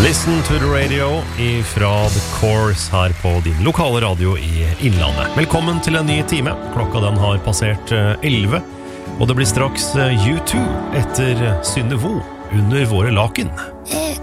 Listen to the radio ifra The Course her på din lokale radio i Innlandet. Velkommen til en ny time. Klokka den har passert 11, og det blir straks U2 etter Synne Vo under våre laken.